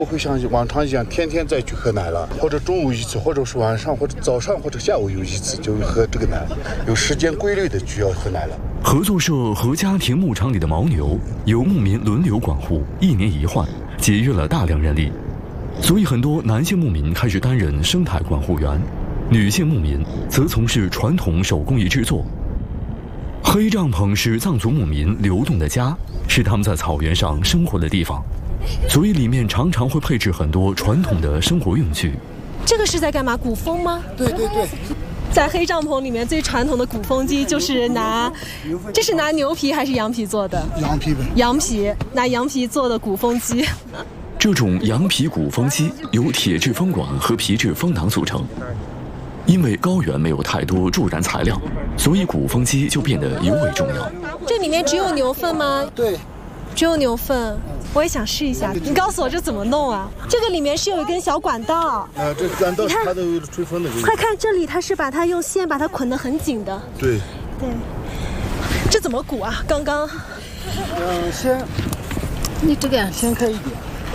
不会像往常一样天天再去喝奶了，或者中午一次，或者是晚上，或者早上，或者下午有一次就喝这个奶，有时间规律的就要喝奶了。 合作社和家庭牧场里的牦牛由牧民轮流管护，1年一换，节约了大量人力，所以很多男性牧民开始担任生态管护员，女性牧民则从事传统手工艺制作。黑帐篷是藏族牧民流动的家，是他们在草原上生活的地方，所以里面常常会配置很多传统的生活用具。 这个是在干嘛？鼓风吗？ 对。 在黑帐篷里面最传统的鼓风机就是这是拿牛皮还是羊皮做的？ 羊皮呗。 羊皮，拿羊皮做的鼓风机。 这种羊皮鼓风机由铁质风管和皮质风囊组成。因为高原没有太多助燃材料，所以鼓风机就变得尤为重要。 这里面只有牛粪吗？ 对， 只有牛粪。我也想试一下，你告诉我这怎么弄啊？这个里面是有一根小管道。 这管道它都有吹风的。 快看这里，它是把它用线把它捆得很紧的。 对。 这怎么鼓啊？刚刚。 先，你这个样先开一点。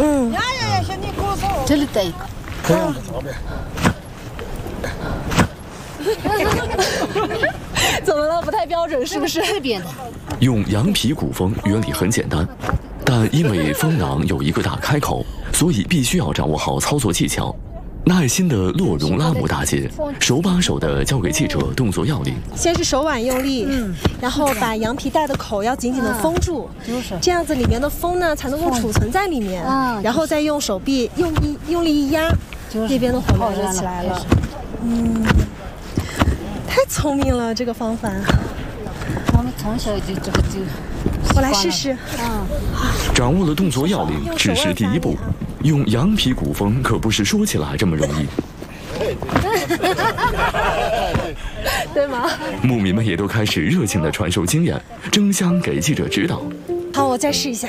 这里带一个。 这样子着呗。 怎么了？不太标准是不是？ 这边的。 用羊皮鼓风原理很简单，但因为风囊有一个大开口，所以必须要掌握好操作技巧，耐心的洛荣拉姆大姐手把手的教给记者动作要领。 先是手腕用力，然后把羊皮带的口要紧紧的封住，这样子里面的风呢才能够储存在里面，然后再用手臂用力一压，那边的火苗就起来了。太聪明了，这个方法。 我们从小就这个就。 我来试试。 掌握了动作要领只是第一步，用羊皮鼓风可不是说起来这么容易。 对吗？ 牧民们也都开始热情地传授经验，争相给记者指导。 好，我再试一下。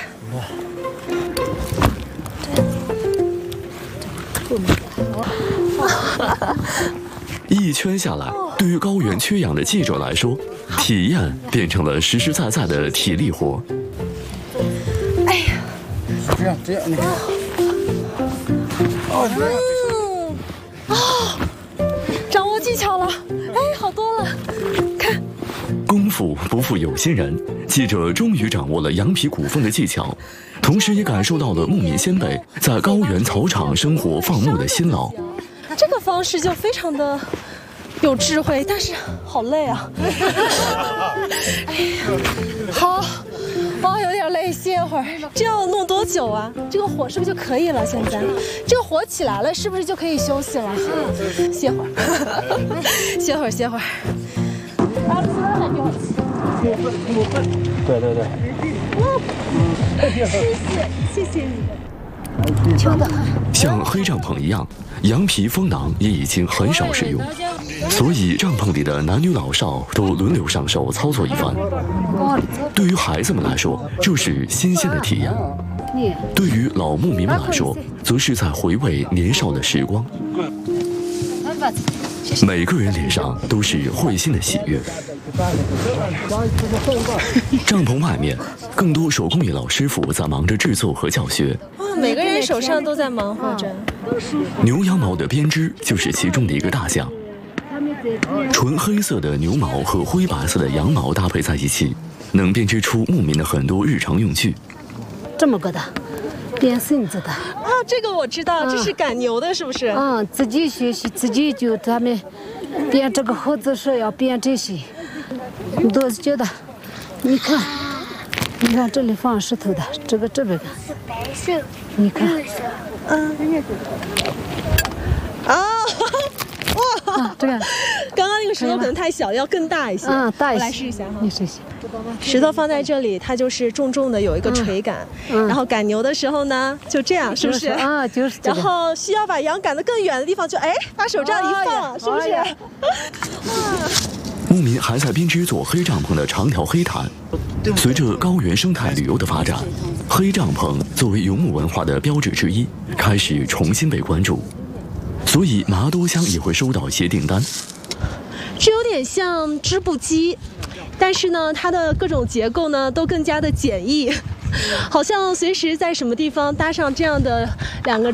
一圈下来，对于高原缺氧的记者来说，体验变成了实实在在的体力活。 哎呀， 这样，你看。 掌握技巧了，哎，好多了。看， 功夫不负有心人，记者终于掌握了羊皮鼓风的技巧，同时也感受到了牧民先辈在高原草场生活放牧的辛劳。 这个方式就非常的有智慧，但是好累啊！哎呀，好，有点累，歇会儿。这要弄多久啊？这个火是不是就可以了？现在这个火起来了，是不是就可以休息了？歇会儿，歇会儿。 对。 谢谢你。 像黑帐篷一样，羊皮风囊也已经很少使用，所以帐篷里的男女老少都轮流上手操作一番。对于孩子们来说，这是新鲜的体验；对于老牧民们来说，则是在回味年少的时光。每个人脸上都是会心的喜悦。帐篷外面，更多手工艺老师傅在忙着制作和教学。 每个人手上都在忙活着。 牛羊毛的编织就是其中的一个大项。纯黑色的牛毛和灰白色的羊毛搭配在一起，能编织出牧民的很多日常用具。 这么个的，编绳子的。 这个我知道，这是赶牛的，是不是？ 自己学习，自己就他们编这个盒子是要编这些，你都觉得，你看这里放石头的，这边看，你看， 哇， 这个， 刚刚那个石头可能太小，要更大一些。 大一些。 我来试一下哈。 你试试。 石头放在这里，它就是重重的有一个垂感，然后赶牛的时候呢，就这样，是不是？ 就是。 然后需要把羊赶得更远的地方，就把手这样一放，是不是？ 牧民还在编织做黑帐篷的长条黑毯。随着高原生态旅游的发展，黑帐篷作为游牧文化的标志之一，开始重新被关注。所以麻多乡也会收到一些订单。 这有点像织布机，但是呢，它的各种结构呢都更加的简易，好像随时在什么地方搭上这样的2个